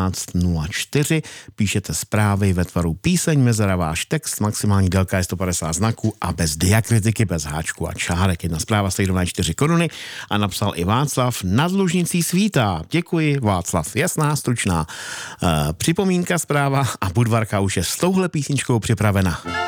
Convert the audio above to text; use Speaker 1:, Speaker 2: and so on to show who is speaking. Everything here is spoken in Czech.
Speaker 1: 1904. Píšete zprávy ve tvaru píseň, mezera váš text, maximální délka je 150 znaků a bez diakritiky, bez háčku a čárek. Jedna zpráva stojí rovná 4 koruny a napsal i Václav: Nad Lužnicí svítá. Děkuji, Václav. Jasná, stručná připomínka, zpráva a Budvarka už je s touhle písničkou připravena.